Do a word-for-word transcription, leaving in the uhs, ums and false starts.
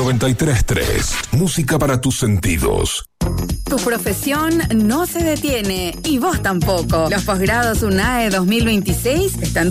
noventa y tres tres. Música para tus sentidos. Tu profesión no se detiene y vos tampoco. Los posgrados UNAE dos mil veintiséis están